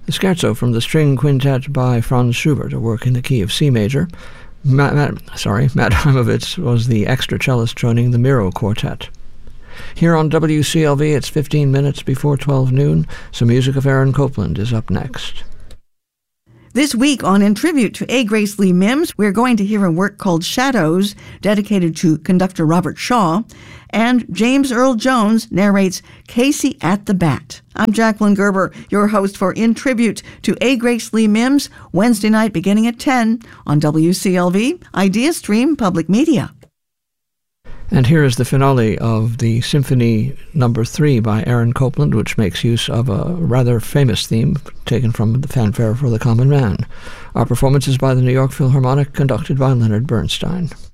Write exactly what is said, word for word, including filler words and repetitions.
The scherzo from the string quintet by Franz Schubert, a work in the key of C major. Matt, Matt, sorry, Matt Heimovitz was the extra cellist joining the Miro Quartet. Here on W C L V, it's fifteen minutes before twelve noon. Some music of Aaron Copland is up next. This week on In Tribute to A. Grace Lee Mims, we're going to hear a work called Shadows, dedicated to conductor Robert Shaw, and James Earl Jones narrates Casey at the Bat. I'm Jacqueline Gerber, your host for In Tribute to A. Grace Lee Mims, Wednesday night beginning at ten on W C L V, Idea Stream Public Media. And here is the finale of the Symphony Number Three by Aaron Copland, which makes use of a rather famous theme taken from the Fanfare for the Common Man. Our performance is by the New York Philharmonic, conducted by Leonard Bernstein.